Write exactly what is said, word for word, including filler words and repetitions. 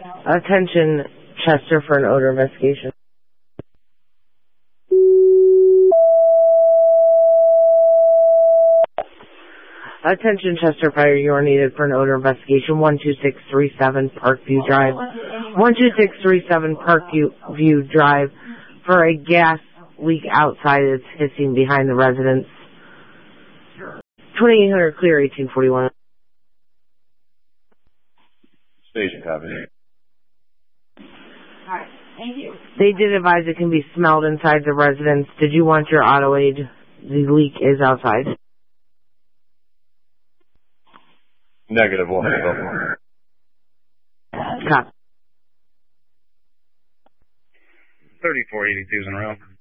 Attention, Chester, for an odor investigation. Attention, Chester Fire, you are needed for an odor investigation. one two six three seven Parkview Drive. one two six three seven Parkview Drive for a gas leak outside. It's hissing behind the residence. twenty-eight hundred clear, eighteen forty-one. Station copy. Alright, thank you. They did advise it can be smelled inside the residence. Did you want your auto aid? The leak is outside. Negative one. Copy. thirty-four eighty-two is in route.